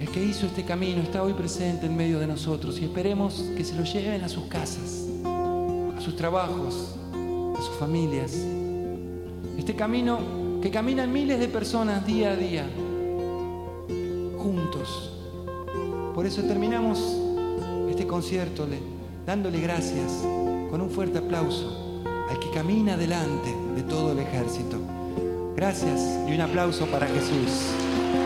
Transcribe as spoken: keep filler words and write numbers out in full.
el que hizo este camino, está hoy presente en medio de nosotros y esperemos que se lo lleven a sus casas, a sus trabajos, a sus familias. Este camino que caminan miles de personas día a día, juntos. Por eso terminamos este concierto le, dándole gracias con un fuerte aplauso al que camina delante de todo el ejército. Gracias y un aplauso para Jesús.